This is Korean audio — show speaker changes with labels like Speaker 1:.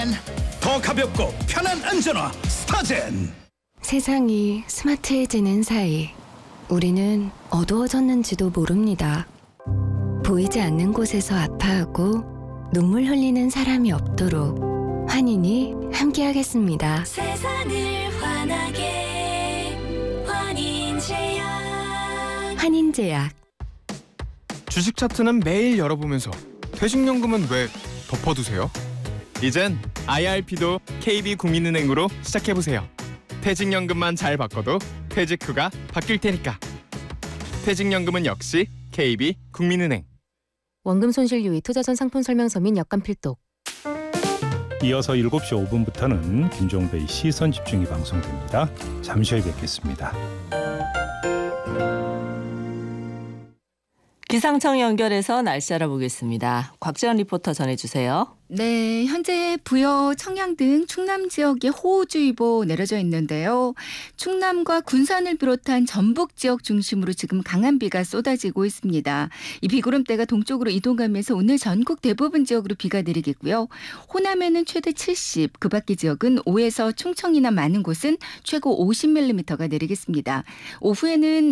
Speaker 1: 더 가볍고 편한 안전화 스타젠.
Speaker 2: 세상이 스마트해지는 사이 우리는 어두워졌는지도 모릅니다. 보이지 않는 곳에서 아파하고 눈물 흘리는 사람이 없도록 환인이 함께하겠습니다.
Speaker 3: 세상을 환하게 환인제약.
Speaker 2: 환인제약.
Speaker 4: 주식 차트는 매일 열어보면서 퇴직연금은 왜 덮어두세요? 이젠 IRP도 KB국민은행으로 시작해보세요. 퇴직연금만 잘 바꿔도 퇴직 후가 바뀔 테니까. 퇴직연금은 역시 KB국민은행.
Speaker 5: 원금 손실 유의 투자 전 상품 설명서 및 약관 필독.
Speaker 6: 이어서 7시 5분부터는 김종배의 시선 집중이 방송됩니다. 잠시 후에 뵙겠습니다.
Speaker 7: 기상청 연결해서 날씨 알아보겠습니다. 곽재현 리포터 전해주세요.
Speaker 8: 네, 현재 부여, 청양 등 충남 지역에 호우주의보 내려져 있는데요. 충남과 군산을 비롯한 전북 지역 중심으로 지금 강한 비가 쏟아지고 있습니다. 이 비구름대가 동쪽으로 이동하면서 오늘 전국 대부분 지역으로 비가 내리겠고요. 호남에는 최대 70, 그 밖의 지역은 5에서 충청이나 많은 곳은 최고 50mm가 내리겠습니다. 오후에는